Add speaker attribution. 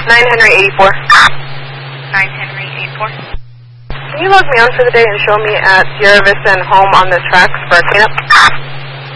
Speaker 1: 9 Henry 84.
Speaker 2: 9 Henry 84.
Speaker 1: Can you log me on for the day and show me at Sierra Vista and Home on the tracks for a cleanup?